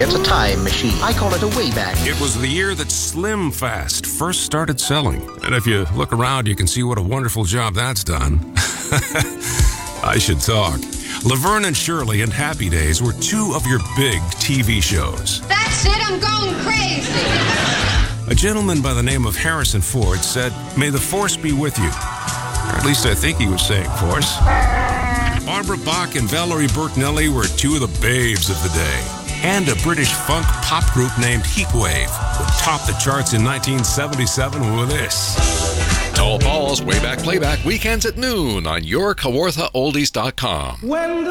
It's a time machine. I call it a Wayback. It was the year that Slim Fast first started selling. And if you look around, you can see what a wonderful job that's done. I should talk. Laverne and Shirley and Happy Days were two of your big TV shows. That's it, I'm going crazy. A gentleman by the name of Harrison Ford said, "May the force be with you." Or at least I think he was saying force. Barbara Bach and Valerie Bertinelli were two of the babes of the day. And a British funk pop group named Heatwave would top the charts in 1977 with this. Tall Paul's Way Back Playback, weekends at noon on YourKawarthaOldies.com.